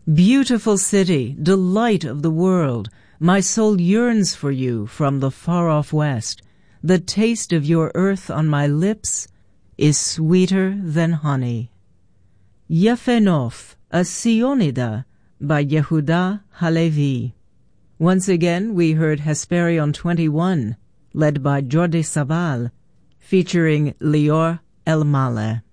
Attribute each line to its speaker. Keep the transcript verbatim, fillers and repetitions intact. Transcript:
Speaker 1: Beautiful city, delight of the world, my soul yearns for you from the far-off west. The taste of your earth on my lips is sweeter than honey. Yefe Nof, a Sionida, by Yehuda Halevi. Once again, we heard Hesperion twenty-one, led by Jordi Sabal, featuring Lior El Maleh.